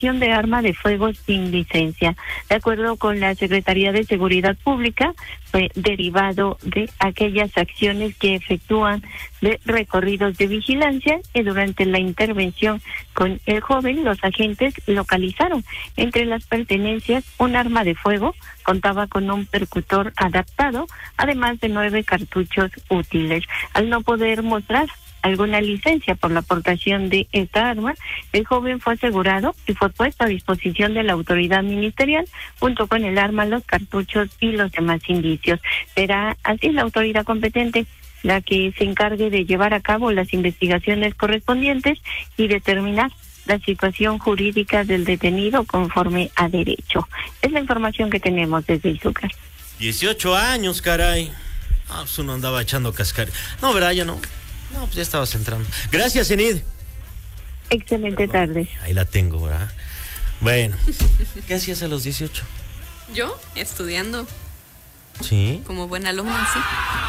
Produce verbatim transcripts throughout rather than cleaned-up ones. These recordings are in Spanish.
portación de arma de fuego sin licencia. De acuerdo con la Secretaría de Seguridad Pública, fue derivado de aquellas acciones que efectúan de recorridos de vigilancia, y durante la intervención con el joven, los agentes localizaron entre las pertenencias un arma de fuego, contaba con un percutor adaptado, además de nueve cartuchos útiles. Al no poder mostrar alguna licencia por la portación de esta arma, el joven fue asegurado y fue puesto a disposición de la autoridad ministerial junto con el arma, los cartuchos y los demás indicios. Será así la autoridad competente la que se encargue de llevar a cabo las investigaciones correspondientes y determinar la situación jurídica del detenido conforme a derecho. Es la información que tenemos desde Izúcar. dieciocho años, caray. Ah, pues uno andaba echando cascar. No, ¿verdad? Ya no. No, pues ya estabas entrando. Gracias, Enid. Excelente tarde. Ahí la tengo, ¿verdad? Bueno, ¿qué hacías a los dieciocho? Yo, estudiando. ¿Sí? Como buena alumna, sí.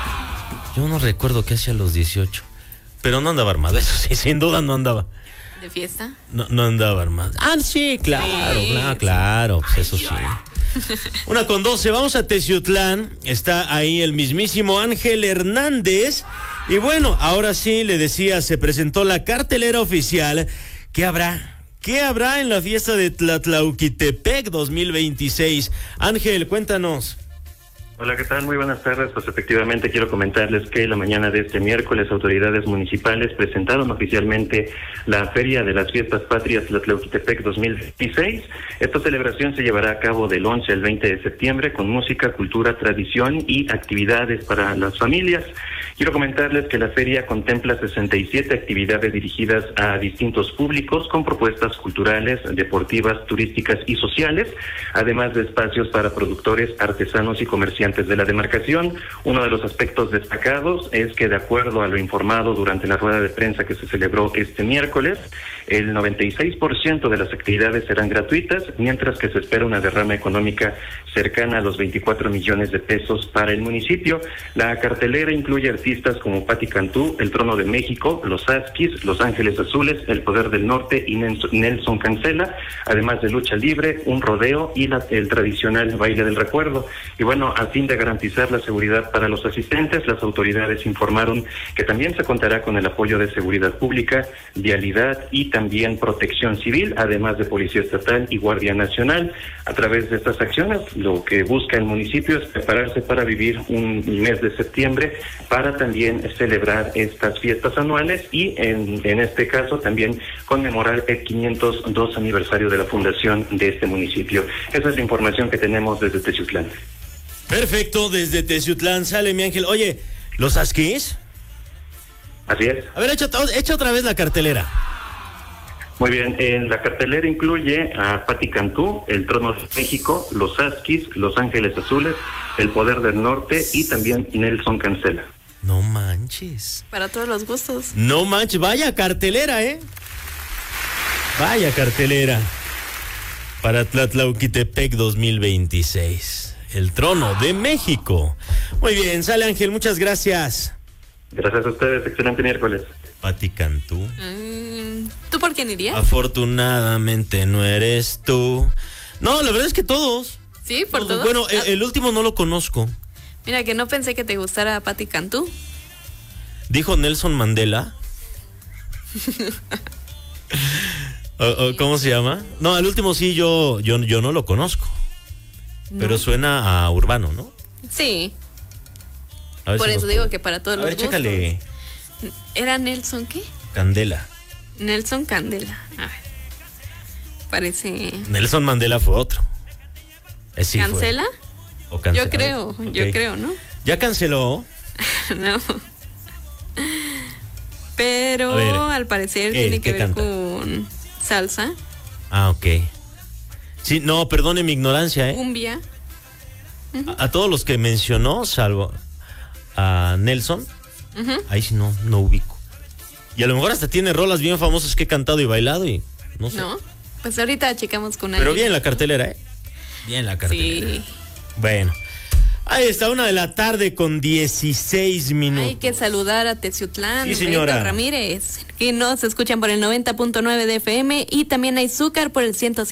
Yo no recuerdo qué hacía a los dieciocho. Pero no andaba armado, eso sí, sin duda no andaba. ¿De fiesta? No, no andaba armado. Ah, sí, claro, sí, claro, claro, pues eso sí. Una con doce, vamos a Teciutlán. Está ahí el mismísimo Ángel Hernández. Y bueno, ahora sí, le decía, se presentó la cartelera oficial. ¿Qué habrá? ¿Qué habrá en la fiesta de Tlatlauquitepec dos mil veintiséis? Ángel, cuéntanos. Hola, ¿qué tal? Muy buenas tardes. Pues efectivamente quiero comentarles que la mañana de este miércoles autoridades municipales presentaron oficialmente la Feria de las Fiestas Patrias Tlatlauquitepec dos mil veintiséis. Esta celebración se llevará a cabo del once al veinte de septiembre con música, cultura, tradición y actividades para las familias. Quiero comentarles que la feria contempla sesenta y siete actividades dirigidas a distintos públicos con propuestas culturales, deportivas, turísticas y sociales, además de espacios para productores, artesanos y comerciantes de la demarcación. Uno de los aspectos destacados es que, de acuerdo a lo informado durante la rueda de prensa que se celebró este miércoles, el noventa y seis por ciento de las actividades serán gratuitas, mientras que se espera una derrama económica cercana a los veinticuatro millones de pesos para el municipio. La cartelera incluye artistas como Patti Cantú, El Trono de México, Los Asquis, Los Ángeles Azules, El Poder del Norte y Nelson Cancela, además de lucha libre, un rodeo y la, el tradicional baile del recuerdo. Y bueno, a fin de garantizar la seguridad para los asistentes, las autoridades informaron que también se contará con el apoyo de seguridad pública, vialidad y también protección civil, además de Policía Estatal y Guardia Nacional. A través de estas acciones, lo que busca el municipio es prepararse para vivir un mes de septiembre para también celebrar estas fiestas anuales y en, en este caso también conmemorar el quinientos dos aniversario de la fundación de este municipio. Esa es la información que tenemos desde Teciutlán. Perfecto, desde Teciutlán sale mi Ángel. Oye, ¿los Asquis? Así es. A ver, echa, echa otra vez la cartelera. Muy bien, en la cartelera incluye a Patti Cantú, El Trono de México, Los Asquis, Los Ángeles Azules, El Poder del Norte y también Nelson Cancela. No manches. Para todos los gustos. No manches, vaya cartelera, ¿eh? Vaya cartelera. Para Tlatlauquitepec dos mil veintiséis. El Trono de México. Muy bien, sale Ángel, muchas gracias. Gracias a ustedes, excelente miércoles. Patti Cantú. Mm, ¿Tú por quién irías? Afortunadamente no eres tú. No, la verdad es que todos. ¿Sí? ¿Por todos? Bueno, ah. el, el último no lo conozco. Mira, que no pensé que te gustara Patti Cantú. ¿Dijo Nelson Mandela? o, o, ¿Cómo se llama? No, el último sí, yo, yo, yo no lo conozco. No. Pero suena a urbano, ¿no? Sí. Por si eso digo puede. que para todos a los ver, gustos. chécale. ¿Era Nelson qué? Candela. Nelson Candela. A ver. Parece... Nelson Mandela fue otro. Eh, sí ¿Cancela? Fue. O cancela. Yo creo, okay. yo creo, ¿no? ¿Ya canceló? No. Pero ver, al parecer tiene que ver canta? con salsa. Ah, ok. Sí, no, perdone mi ignorancia, ¿eh? Cumbia. Uh-huh. A, a todos los que mencionó, salvo a Nelson, uh-huh. ahí sí no, no ubico. Y a lo mejor hasta tiene rolas bien famosas que he cantado y bailado y no sé. No, pues ahorita checamos con Pero bien la cartelera, ¿eh? Bien la cartelera. Sí. Bueno. Ahí está, una de la tarde con dieciséis minutos. Hay que saludar a Teciutlán, sí, señora Ramírez, que nos escuchan por el noventa punto nueve de F M y también a Izúcar por el ciento